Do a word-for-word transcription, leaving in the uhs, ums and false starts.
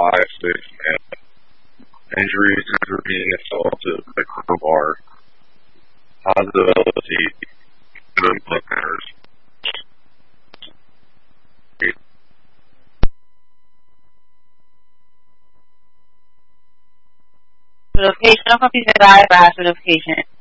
five, six, and injuries after being assaulted with a crowbar. Positive L S D, good blood matters. Notification of completed by advance notification.